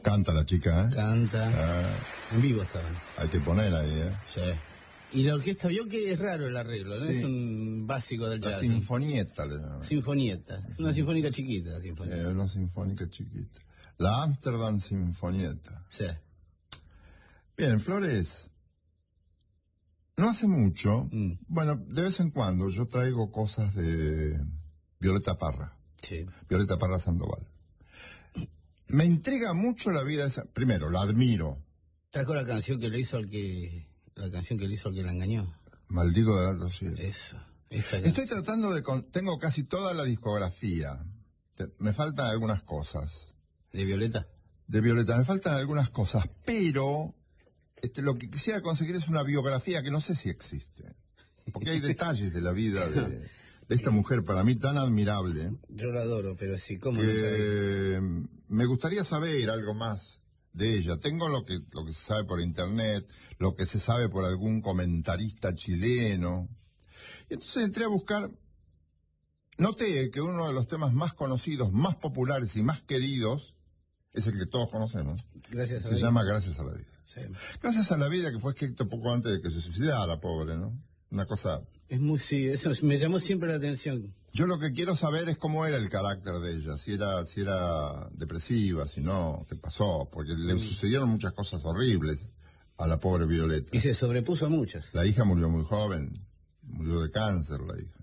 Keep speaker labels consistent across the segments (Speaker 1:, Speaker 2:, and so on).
Speaker 1: Canta la chica, ¿eh?
Speaker 2: Canta. En vivo estaban.
Speaker 1: Hay que poner ahí, ¿eh?
Speaker 2: Sí. Y la orquesta vio que es raro el arreglo, ¿no?
Speaker 1: Sí.
Speaker 2: Es un básico del
Speaker 1: La
Speaker 2: jazz.
Speaker 1: sinfonieta le llaman.
Speaker 2: Sinfonieta. Es una sinfónica chiquita, la sinfonieta.
Speaker 1: Una sinfónica chiquita. La Amsterdam Sinfonieta.
Speaker 2: Sí.
Speaker 1: Bien, Flores. No hace mucho, bueno, de vez en cuando yo traigo cosas de Violeta Parra.
Speaker 2: Sí.
Speaker 1: Violeta Parra Sandoval. Me intriga mucho la vida de esa. Primero, la admiro.
Speaker 2: Trajo la canción que le hizo al que... La canción que le hizo al que la engañó.
Speaker 1: Maldigo del alto cielo.
Speaker 2: Eso. Esa
Speaker 1: Estoy tratando de... Tengo casi toda la discografía. Me faltan algunas cosas.
Speaker 2: ¿De Violeta?
Speaker 1: De Violeta, me faltan algunas cosas, pero lo que quisiera conseguir es una biografía que no sé si existe. Porque hay detalles de la vida de esta mujer, para mí tan admirable.
Speaker 2: Yo la adoro, pero sí, ¿cómo
Speaker 1: que
Speaker 2: no sabés?
Speaker 1: me gustaría saber algo más de ella. Tengo lo que se sabe por internet, lo que se sabe por algún comentarista chileno. Y entonces entré a buscar. Noté que uno de los temas más conocidos, más populares y más queridos es el que todos conocemos.
Speaker 2: Gracias a la
Speaker 1: Se
Speaker 2: vida.
Speaker 1: llama Gracias a la vida.
Speaker 2: Sí.
Speaker 1: Gracias a la vida, que fue escrito poco antes de que se suicidara, pobre, ¿no? Una cosa...
Speaker 2: Es muy, sí, eso me llamó siempre la atención.
Speaker 1: Yo lo que quiero saber es cómo era el carácter de ella, si era depresiva, si no, qué pasó, porque le sucedieron muchas cosas horribles a la pobre Violeta.
Speaker 2: Y se sobrepuso a muchas.
Speaker 1: La hija murió muy joven, murió de cáncer la hija.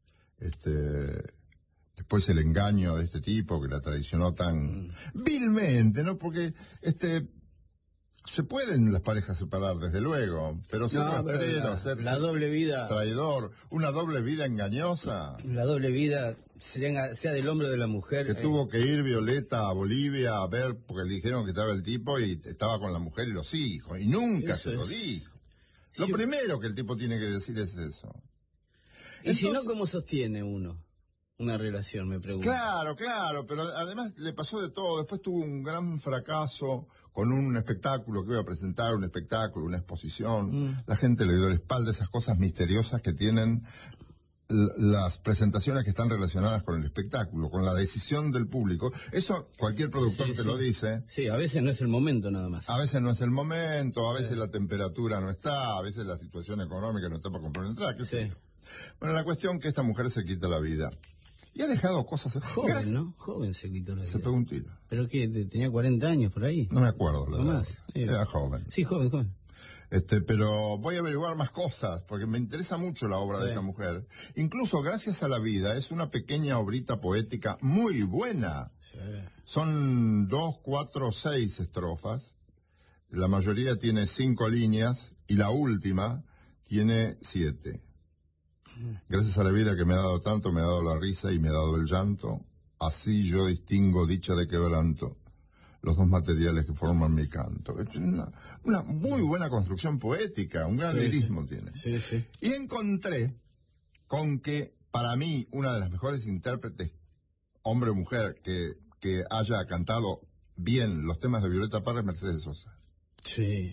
Speaker 1: Después el engaño de este tipo que la traicionó tan vilmente, ¿no? Porque se pueden las parejas separar, desde luego, pero ser rastrero, ser
Speaker 2: la doble vida,
Speaker 1: traidor, una doble vida engañosa.
Speaker 2: La doble vida sea del hombre o de la mujer.
Speaker 1: Que tuvo que ir Violeta a Bolivia a ver, porque le dijeron que estaba el tipo y estaba con la mujer y los hijos, y nunca
Speaker 2: eso
Speaker 1: se lo dijo. Lo primero que el tipo tiene que decir es eso.
Speaker 2: Y entonces, si no, ¿cómo sostiene uno una relación, me pregunto?
Speaker 1: Claro, pero además le pasó de todo. Después tuvo un gran fracaso con un espectáculo que iba a presentar, una exposición. La gente le dio la espalda, esas cosas misteriosas que tienen las presentaciones que están relacionadas con el espectáculo, con la decisión del público. Eso cualquier productor te lo dice.
Speaker 2: Sí, a veces no es el momento nada más.
Speaker 1: A veces no es el momento, a veces la temperatura no está, a veces la situación económica no está para comprar una entrada, qué sé yo. Bueno, la cuestión es que esta mujer se quita la vida. Y ha dejado cosas...
Speaker 2: Joven, ¿no? Joven se quitó la vida.
Speaker 1: Se pegó un tiro.
Speaker 2: ¿Pero qué? ¿Tenía 40 años por ahí?
Speaker 1: No me acuerdo.
Speaker 2: ¿No más?
Speaker 1: Era joven.
Speaker 2: Sí, joven.
Speaker 1: Pero voy a averiguar más cosas, porque me interesa mucho la obra de esta mujer. Incluso Gracias a la vida es una pequeña obrita poética muy buena.
Speaker 2: Sí.
Speaker 1: Son 2, 4, 6 estrofas. La mayoría tiene 5 líneas y la última tiene 7. Gracias a la vida que me ha dado tanto, me ha dado la risa y me ha dado el llanto. Así yo distingo dicha de quebranto, los dos materiales que forman mi canto. Es una muy buena construcción poética, un gran lirismo tiene.
Speaker 2: Sí.
Speaker 1: Y encontré con que, para mí, una de las mejores intérpretes, hombre o mujer, que haya cantado bien los temas de Violeta Parra es Mercedes Sosa.
Speaker 2: Sí.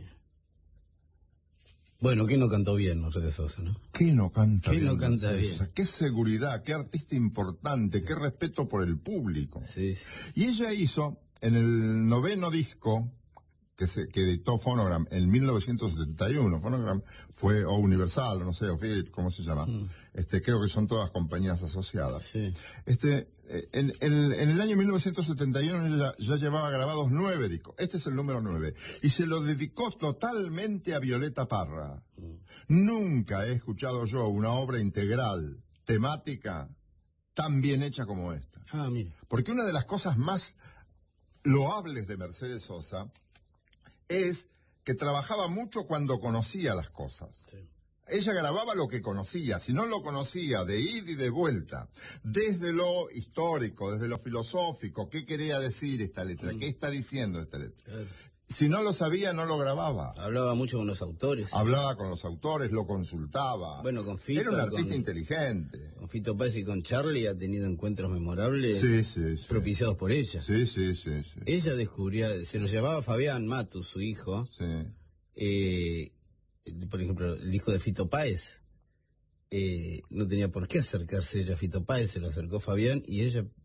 Speaker 2: Bueno, ¿quién no cantó bien Mercedes Sosa, no?
Speaker 1: ¿Qué no canta bien?
Speaker 2: ¿Quién no canta bien?
Speaker 1: Qué seguridad, qué artista importante, qué respeto por el público.
Speaker 2: Sí.
Speaker 1: Y ella hizo, en el 9º disco que editó Phonogram en 1971, Phonogram fue, o Universal, no sé, o Philips, ¿cómo se llama? Creo que son todas compañías asociadas.
Speaker 2: Sí.
Speaker 1: En el año 1971 ella ya llevaba grabados 9 discos. Este es el número 9. Y se lo dedicó totalmente a Violeta Parra. Nunca he escuchado yo una obra integral, temática, tan bien hecha como esta.
Speaker 2: Ah, mira.
Speaker 1: Porque una de las cosas más loables de Mercedes Sosa es que trabajaba mucho cuando conocía las cosas.
Speaker 2: Sí.
Speaker 1: Ella grababa lo que conocía, si no lo conocía, de ida y de vuelta, desde lo histórico, desde lo filosófico, qué quería decir esta letra, qué está diciendo esta letra.
Speaker 2: Claro.
Speaker 1: Si no lo sabía, no lo grababa.
Speaker 2: Hablaba mucho con los autores.
Speaker 1: Hablaba con los autores, lo consultaba.
Speaker 2: Bueno, con Fito.
Speaker 1: Era un artista inteligente.
Speaker 2: Con Fito Páez y con Charlie ha tenido encuentros memorables.
Speaker 1: Sí.
Speaker 2: Propiciados por ella.
Speaker 1: Sí.
Speaker 2: Ella descubría, se lo llamaba Fabián Matus, su hijo.
Speaker 1: Sí.
Speaker 2: Por ejemplo, el hijo de Fito Páez. No tenía por qué acercarse ella a Fito Páez, se lo acercó Fabián y ella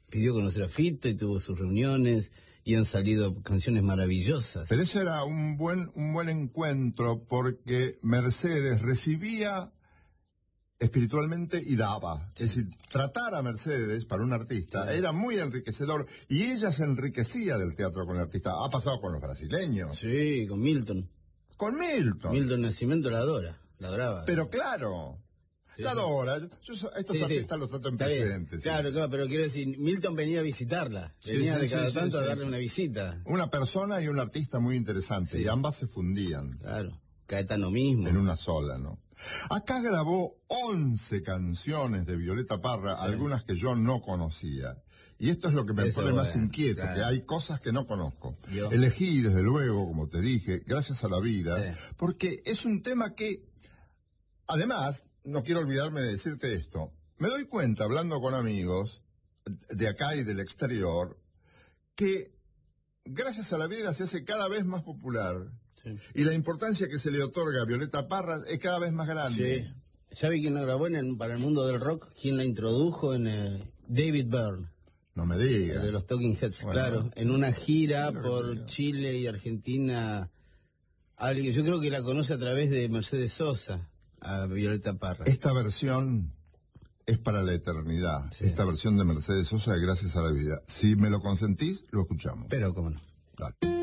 Speaker 2: pidió conocer a Fito y tuvo sus reuniones y han salido canciones maravillosas.
Speaker 1: Pero ese era un buen encuentro porque Mercedes recibía espiritualmente y daba. Es decir, tratar a Mercedes para un artista era muy enriquecedor y ella se enriquecía del teatro con el artista. Ha pasado con los brasileños.
Speaker 2: Sí, con Milton.
Speaker 1: Con Milton.
Speaker 2: Milton Nascimento la adoraba.
Speaker 1: Pero claro, sí, la adora. Estos artistas los trato en presente.
Speaker 2: Claro, pero quiero decir, Milton venía a visitarla. Venía de cada tanto a darle una visita.
Speaker 1: Una persona y un artista muy interesante y ambas se fundían.
Speaker 2: Claro, Caetano mismo.
Speaker 1: En una sola, ¿no? Acá grabó 11 canciones de Violeta Parra, algunas que yo no conocía. Y esto es lo que me pone más inquieto, que hay cosas que no conozco. Elegí, desde luego, como te dije, Gracias a la Vida, porque es un tema que, además, no quiero olvidarme de decirte esto, me doy cuenta, hablando con amigos de acá y del exterior, que Gracias a la Vida se hace cada vez más popular. Sí. Y la importancia que se le otorga a Violeta Parra es cada vez más grande.
Speaker 2: Sí. ¿Sabe quién la grabó para el mundo del rock? ¿Quién la introdujo? David Byrne.
Speaker 1: No me digas.
Speaker 2: De los Talking Heads, bueno, claro. En una gira por Chile y Argentina. Yo creo que la conoce a través de Mercedes Sosa, a Violeta Parra.
Speaker 1: Esta versión es para la eternidad. Sí. Esta versión de Mercedes Sosa de Gracias a la Vida. Si me lo consentís, lo escuchamos.
Speaker 2: Pero cómo no.
Speaker 1: Dale.